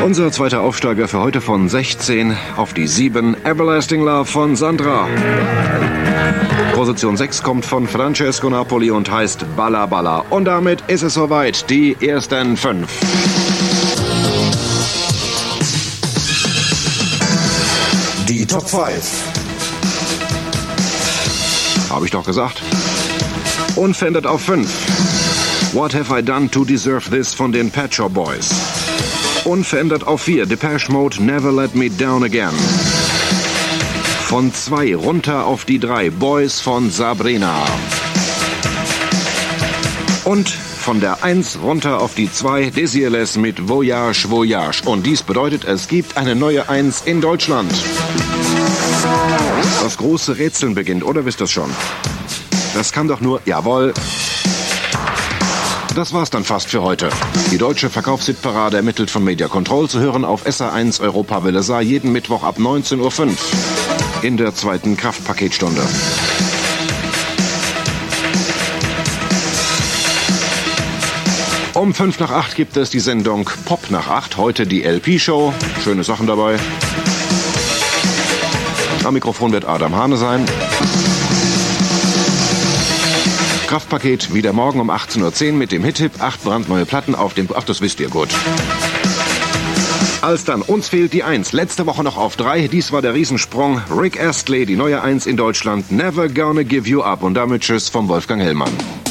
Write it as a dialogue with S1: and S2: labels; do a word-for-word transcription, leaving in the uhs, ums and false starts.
S1: Unser zweiter Aufsteiger für heute von sechzehn auf die sieben. Everlasting Love von Sandra. Position sechs kommt von Francesco Napoli und heißt Balla Balla. Und damit ist es soweit. Die ersten fünf. Die Top fünf. Habe ich doch gesagt. Unverändert auf fünf. What Have I Done to Deserve This von den Pet Shop Boys. Unverändert auf vier. Depeche Mode, Never Let Me Down Again. Von zwei runter auf die drei. Boys von Sabrina. Und von der eins runter auf die zwei. Desireless mit Voyage, Voyage. Und dies bedeutet, es gibt eine neue eins in Deutschland. Das große Rätseln beginnt, oder wisst ihr es schon? Das kann doch nur, jawohl. Das war's dann fast für heute. Die deutsche Verkaufshitparade ermittelt von Media Control zu hören auf S R eins Europa Welle Saar jeden Mittwoch ab neunzehn Uhr fünf in der zweiten Kraftpaketstunde. Um fünf nach acht gibt es die Sendung Pop nach acht, heute die L P-Show. Schöne Sachen dabei. Am Mikrofon wird Adam Hane sein. Kraftpaket wieder morgen um achtzehn Uhr zehn mit dem Hit-Tipp. Acht brandneue Platten auf dem... Ach, das wisst ihr gut. Als dann, uns fehlt die eins. Letzte Woche noch auf drei. Dies war der Riesensprung. Rick Astley, die neue eins in Deutschland. Never Gonna Give You Up. Und damit tschüss vom Wolfgang Hellmann.